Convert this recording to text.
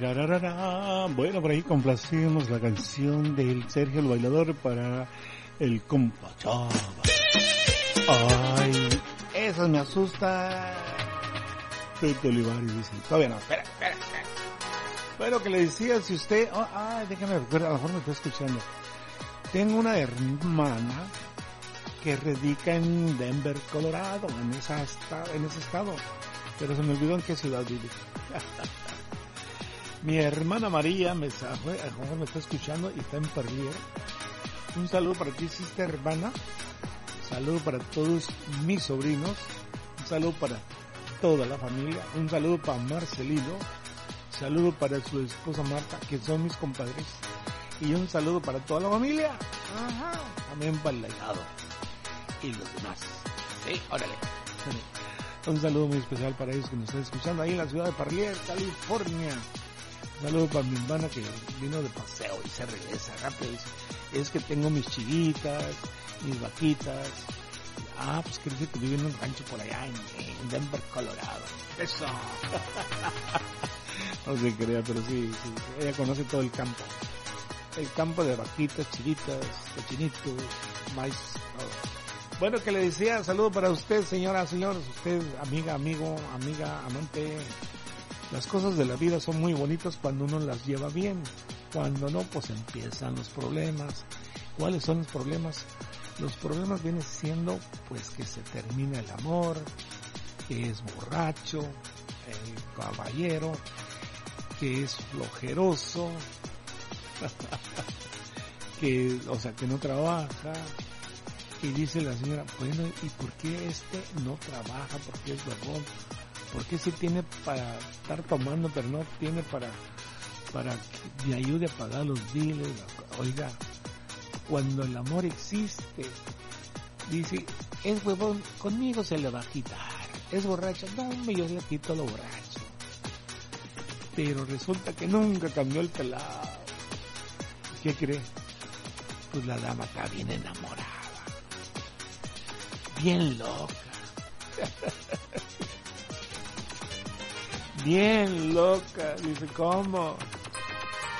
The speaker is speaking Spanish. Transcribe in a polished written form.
Tirararara. Bueno, por ahí complacimos la canción del Sergio el Bailador para el compa Chava. Ay, eso me asusta. Pepe Olivares dice, todavía no, espera. Bueno, que le decía, si usted... déjame recordar, a lo mejor me está escuchando. Tengo una hermana que radica en Denver, Colorado, en ese estado. Pero se me olvidó en qué ciudad vive. Mi hermana María, a lo mejor me está escuchando y está en Parlier. Un saludo para ti, sister hermana. Saludo para todos mis sobrinos. Un saludo para toda la familia. Un saludo para Marcelino. Saludo para su esposa Marta, que son mis compadres. Y un saludo para toda la familia. Ajá. También para el legado. Y los demás. Sí, órale. Un saludo muy especial para ellos que nos están escuchando ahí en la ciudad de Parlier, California. Un saludo para mi hermana que vino de paseo y se regresa rápido. Es que tengo mis chivitas, mis vaquitas. Pues que dice que vive en un rancho por allá en Denver, Colorado. Eso. No se crea, pero sí, ella conoce todo el campo. El campo de vaquitas, chivitas, cochinitos, maíz, todo. Bueno, que le decía, saludo para usted, señora, señores, usted, amiga, amigo, amiga, amante. Las cosas de la vida son muy bonitas cuando uno las lleva bien. Cuando no, pues empiezan los problemas. ¿Cuáles son los problemas? Los problemas vienen siendo, pues, que se termina el amor, que es borracho, el caballero, que es flojeroso, que no trabaja. Y dice la señora, bueno, ¿y por qué este no trabaja? ¿Por qué es huevón? ¿Por qué sí tiene para estar tomando, pero no tiene para que me ayude a pagar los biles? Oiga, cuando el amor existe, dice, es huevón, conmigo se le va a quitar. Es borracho, no, yo le quito lo borracho. Pero resulta que nunca cambió el pelado. ¿Qué cree? Pues la dama está bien enamorada. Bien loca. Bien loca. Dice, ¿cómo?